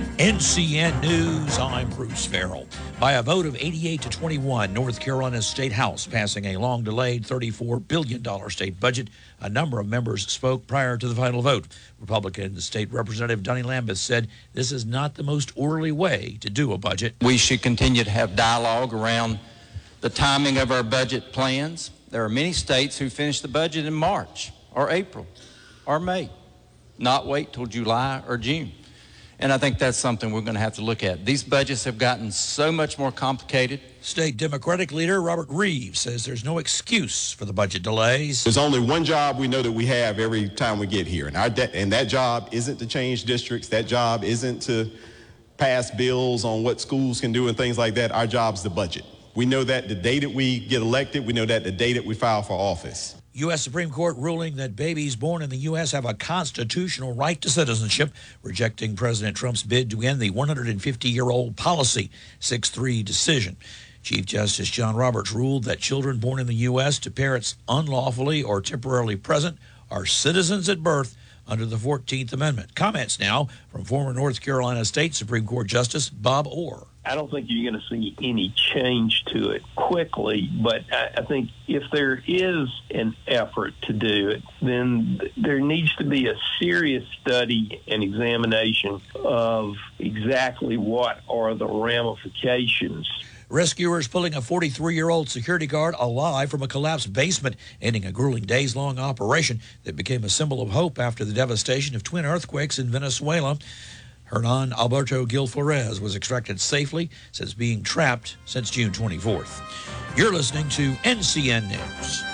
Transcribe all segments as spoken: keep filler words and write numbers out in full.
N C N News, I'm Bruce Farrell. By a vote of eighty-eight to twenty-one, North Carolina's State House passing a long-delayed thirty-four billion dollars state budget. A number of members spoke prior to the final vote. Republican State Representative Donnie Lambeth said this is not the most orderly way to do a budget. We should continue to have dialogue around the timing of our budget plans. There are many states who finish the budget in March or April or May, not wait till July or June. And I think that's something we're going to have to look at. These budgets have gotten so much more complicated. State Democratic leader Robert Reeves says there's no excuse for the budget delays. There's only one job we know that we have every time we get here, and, our de- and that job isn't to change districts. That job isn't to pass bills on what schools can do and things like that. Our job's the budget. We know that the day that we get elected, we know that the day that we file for office. U S Supreme Court ruling that babies born in the U S have a constitutional right to citizenship, rejecting President Trump's bid to end the one hundred fifty-year-old policy. six three decision. Chief Justice John Roberts ruled that children born in the U S to parents unlawfully or temporarily present are citizens at birth under the fourteenth Amendment. Comments now from former North Carolina State Supreme Court Justice Bob Orr. I don't think you're going to see any change to it quickly, but I, I think if there is an effort to do it, then th- there needs to be a serious study and examination of exactly what are the ramifications. Rescuers pulling a forty-three-year-old security guard alive from a collapsed basement, ending a grueling days-long operation that became a symbol of hope after the devastation of twin earthquakes in Venezuela. Hernan Alberto Gil Flores was extracted safely since being trapped since June twenty-fourth. You're listening to N C N News.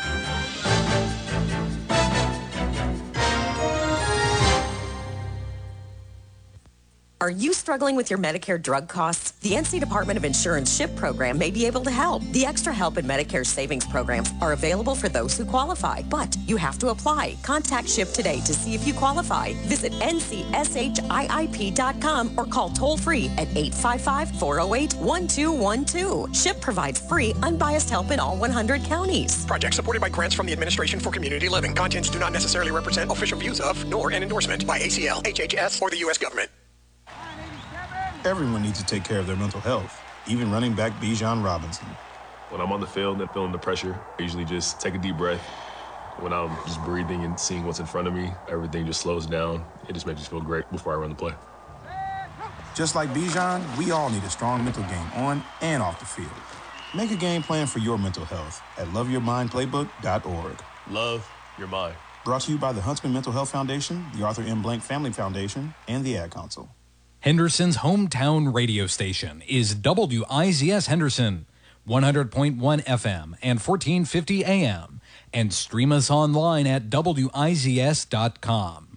Are you struggling with your Medicare drug costs? The N C Department of Insurance SHIP program may be able to help. The Extra Help in Medicare savings programs are available for those who qualify, but you have to apply. Contact SHIP today to see if you qualify. Visit N C S H I I P dot com or call toll-free at eight five five, four oh eight, one two one two. SHIP provides free, unbiased help in all one hundred counties. Project supported by grants from the Administration for Community Living. Contents do not necessarily represent official views of, nor an endorsement by A C L, H H S, or the U S government. Everyone needs to take care of their mental health, even running back Bijan Robinson. When I'm on the field and feeling the pressure, I usually just take a deep breath. When I'm just breathing and seeing what's in front of me, everything just slows down. It just makes me feel great before I run the play. Just like Bijan, we all need a strong mental game on and off the field. Make a game plan for your mental health at love your mind playbook dot org. Love your mind. Brought to you by the Huntsman Mental Health Foundation, the Arthur M. Blank Family Foundation, and the Ad Council. Henderson's hometown radio station is W I Z S Henderson, one hundred point one F M and fourteen fifty A M, and stream us online at W I Z S dot com.